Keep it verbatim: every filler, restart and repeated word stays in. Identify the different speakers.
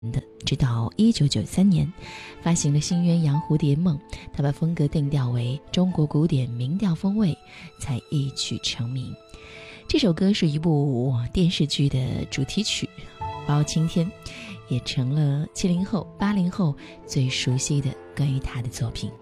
Speaker 1: 的，直到一九九三年发行了《新鸳鸯蝴蝶梦》，他把风格定调为中国古典民调风味，才一曲成名。这首歌是一部电视剧的主题曲，包青天，也成了七零后八零后最熟悉的关于他的作品。